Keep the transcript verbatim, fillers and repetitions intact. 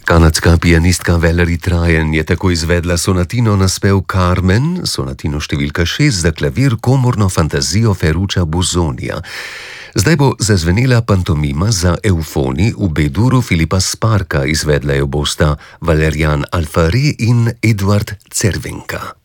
Kanadska pianistka Valerie Tryon je tako izvedla sonatino na spev Carmen, sonatino številka šest za klavir, komorno fantazijo Ferruccia Busonija. Zdaj bo zazvenela pantomima za evfoni v B-duru Filipa Sparka, izvedla jo bosta Valerian Alfari in Eduard Cervenka.